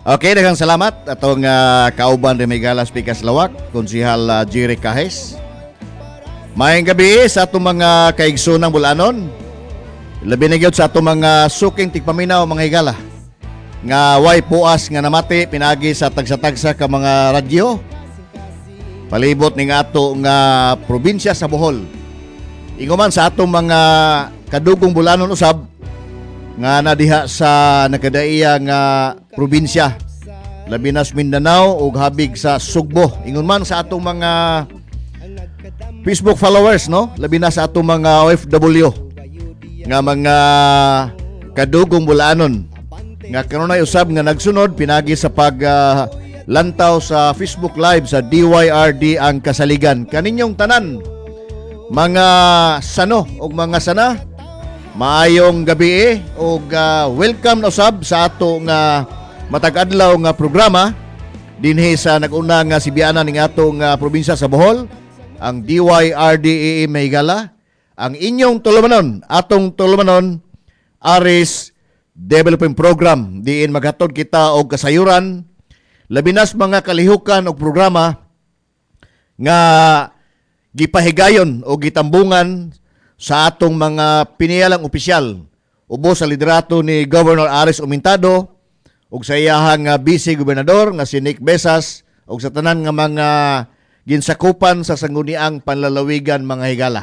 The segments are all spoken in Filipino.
Okay, daghang salamat atong kauban ni Migalas Pikas Lawak, Konsihal Jerry Cajes. Maayong gabi sa atong mga kaigsunang bulanon. Labi na gyud sa atong mga suking tigpaminaw mga higala. Nga way puas nga namati pinagi sa tagsa-tagsa ka mga radyo. Palibot ning ato nga probinsya sa Bohol. Inguman sa atong mga kadugong bulanon usab nga nadiha sa nakadaiya nga probinsya Labinas Mindanao ug habig sa Sugbo. Ingon man sa atong mga Facebook followers, no? Labi na sa atong mga OFW nga mga kadugong bulanon nga kanunay usab nga nagsunod pinagi sa pag lantaw sa Facebook Live sa DYRD ang kasaligan. Kaninyong tanan mga sano ug mga sana, maayong gabi ug welcome na usab sa ato nga matag-adlaw nga programa dinhi sa nag-una nga sibianan ning atong probinsya sa Bohol, ang DYRD Mahigala, ang inyong tulumanon, atong tulumanon Aris Development Program diin maghatod kita og kasayuran labinas mga kalihukan og programa nga gipahigayon o gitambungan sa atong mga piniyalang opisyal ubos sa liderato ni Governor Aris Umintado ug sa iyahang vice gobernador nga si Nick Besas ug sa tanan nga mga ginsakupan sa sangguniang panlalawigan mga higala.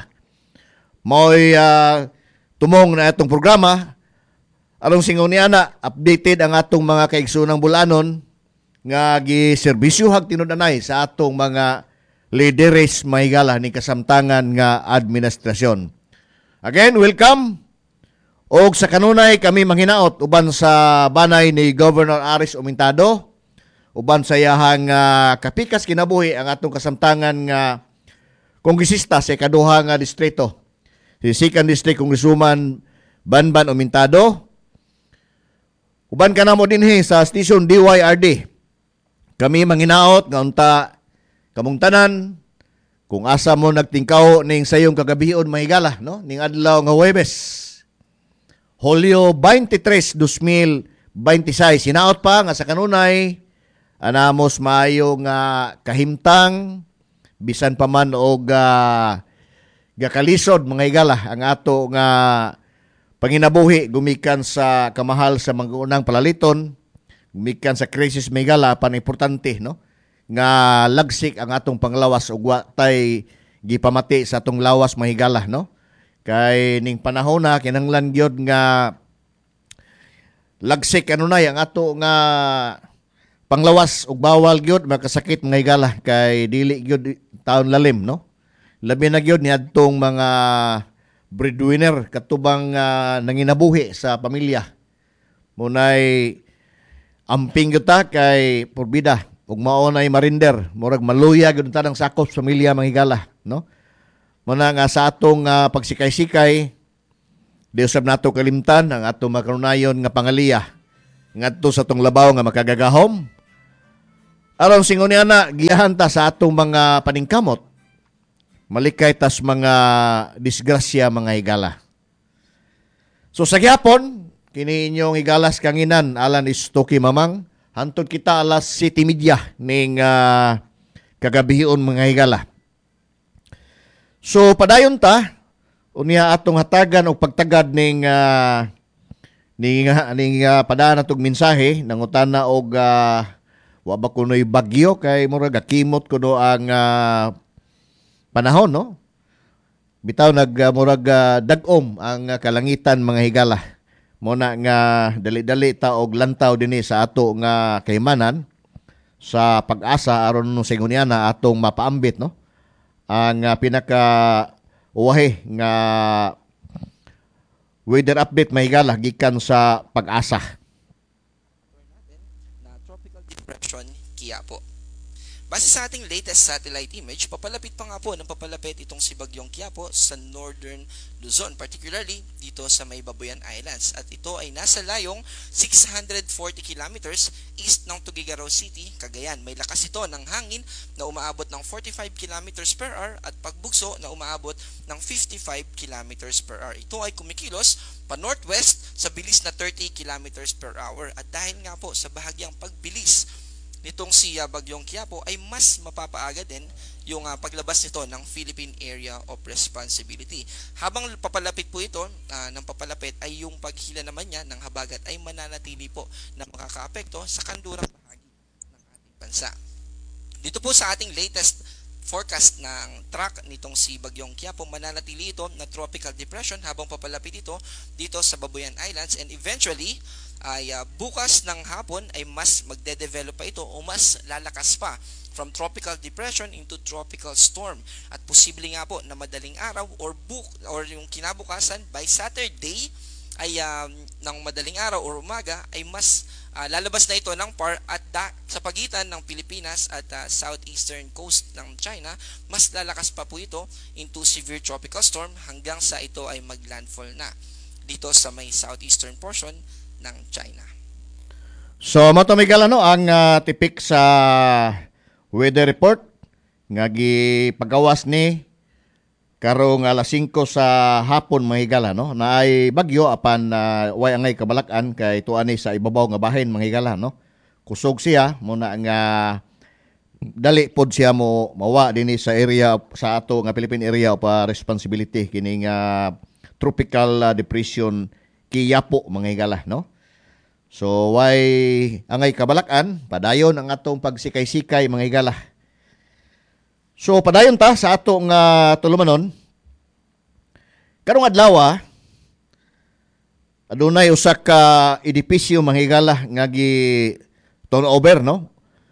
Mo'y tumong na itong programa aron singon niana updated ang atong mga kaigsunang bulanon nga giserbisyuhag tinud-anay sa atong mga lideres mga higala ni kasamtangan nga administrasyon. Again, welcome. Og sa kanunay kami manghinaot uban sa banay ni Governor Aris Umintado, uban sa iyahang kapikas kinabuhi ang atong kasamtangan nga kongresista sa ikaduha nga distrito, si 2nd District Congresswoman Banban Umintado. Uban ka na mo dinhi sa station DYRD. Kami manghinaot nga unta kamong tanan kung asa mo nagtingkaw ning sayong kagabihon mahigala, no? Ning adlaw nga Huwebes, Hulyo 23, 2026. Sinaot pa nga sa kanunay anamos maayo nga kahimtang bisan pa man og gakalisod mga higala ang ato nga panginabuhi gumikan sa kamahal sa mga unang palaliton, gumikan sa krisis mga higala pan importante, no? Nga lagsik ang atong panglawas ug wa tay gipamati sa atong lawas mahigala, no? Kay ning panahon na kinahanglan gyud nga lagsik kanunay ang ato nga panglawas ug bawal gyud makasakit mga higala kay dili gyud taon lalim, no? Labi na gyud niadtong mga breadwinner katubang nanginabuhi sa pamilya. Munay amping gyud ta kay porbida ug mao nay marinder, murag maluya gyud tanang sakop sa pamilya mga higala, no? Muna nga sa atong pagsikay-sikay, di usab nato kalimtan ang atong makanunayon nga pangaliya ngadto sa atong labaw nga makagagahom. Aron singon niana giyahan ta sa atong mga paningkamot, malikay tas mga disgrasya mga higala. So sa gyapon kini inyong higalas kanginan alan is Toki Mamang. Hantod kita alas 7:30 ning kagabihon mga higala. So padayon ta unya atong hatagan og pagtagad ning padaan natong mensahe nangutana og wa ba kunoy bagyo kay murag akimot kuno ang panahon, no? Bitaw murag dag-om ang kalangitan mga higala. Muna nga dali-dali ta og lantaw dinhi sa ato nga kaymanan sa pag-asa aron sa inguniana atong mapaambit, no? Ang pinaka uwahe nga weather update mahigala gikan sa pag-asa. Na tropical depression Kiapo. Base sa ating latest satellite image, papalapit pa nga po ng papalapit itong si Bagyong Quiapo sa northern Luzon, particularly dito sa may Babuyan Islands. At ito ay nasa layong 640 kilometers east ng Tuguegarao City, Cagayan. May lakas ito ng hangin na umaabot ng 45 kilometers per hour at pagbugso na umaabot ng 55 kilometers per hour. Ito ay kumikilos pa northwest sa bilis na 30 kilometers per hour. At dahil nga po sa bahagyang pagbilis nitong si Bagyong Quiapo ay mas mapapaaga din yung paglabas nito ng Philippine Area of Responsibility. Habang papalapit po ito ng papalapit ay yung paghila naman niya ng habagat ay mananatili po na makakaapekto sa kanlurang bahagi ng ating bansa. Dito po sa ating latest forecast ng track nitong si Bagyong Quiapo, mananatili ito na tropical depression habang papalapit ito dito sa Babuyan Islands, and eventually ay bukas ng hapon ay mas magde-develop pa ito o mas lalakas pa from tropical depression into tropical storm, at posible nga po na madaling araw or yung kinabukasan by Saturday ay ng madaling araw or umaga ay mas lalabas na ito ng par at sa pagitan ng Pilipinas at southeastern coast ng China. Mas lalakas pa po ito into severe tropical storm hanggang sa ito ay maglandfall na dito sa may southeastern portion ng China. So mato Miguel, ang tipik sa weather report nga gipagawas ni karong alas 5 sa hapon mga higala, no, na ay bagyo apan way angay kabalakan kay tuani sa ibabaw nga bahin mga higala, no. Kusog siya muna nga dali pod siya mo mawa dinhi sa area sa ato nga Philippine Area of Responsibility kini nga tropical depression Quiapo mga higala, no. So way angay kabalakan, padayon ang atong pagsikay-sikay mga higala. So padayon ta sa atong tulumanon. Karong adlaw adunay usa ka edipisyo mga higala nga gi turnover, no.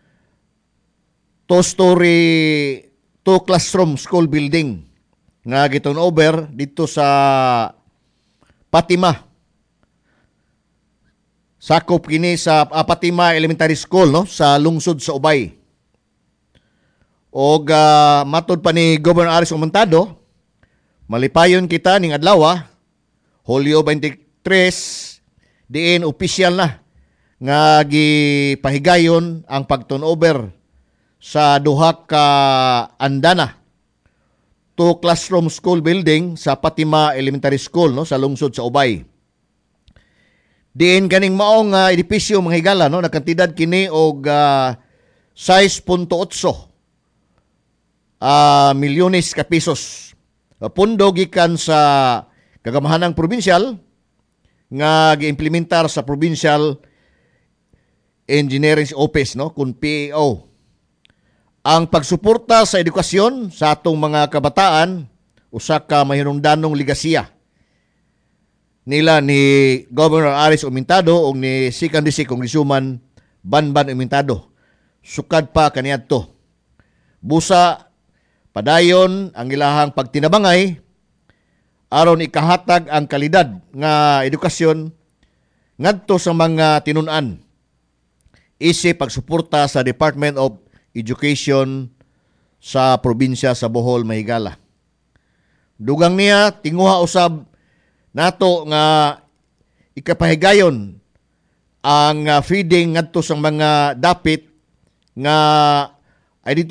Two-story, two-classroom school building nga gi turnover dito sa Fatima. Sakop kini sa Fatima Elementary School, no, sa lungsod sa Ubay. Og matod pa ni Governor Aris Umontado, malipayon kita ning adlaw, Hulyo 23, diin opisyal na nga gipahigayon ang pag-turnover sa duha ka andana, two classroom school building sa Fatima Elementary School, no, sa lungsod sa Ubay. Diin kaning maong edipisyo mga higala, no, nakantidad kini og 6.8 milyones ka pesos. Pundo gikan sa kagamahanang probinsyal nga giimplementar sa Provincial Engineering Office, no, kun PEO. Ang pagsuporta sa edukasyon sa atong mga kabataan usa ka mahinungdanong ligasiya nila ni Governor Aris Umontado o ni Second District Congresswoman Banban Umontado. Sukad pa kaniadto. Busa padayon ang ilahang pagtinabangay aron ikahatag ang kalidad nga edukasyon ngadto sa mga tinun-an isip pagsuporta sa Department of Education sa probinsya sa Bohol, Mahigala. Dugang niya tinguha usab nato nga ikapahigayon ang feeding ngadto sa mga dapit nga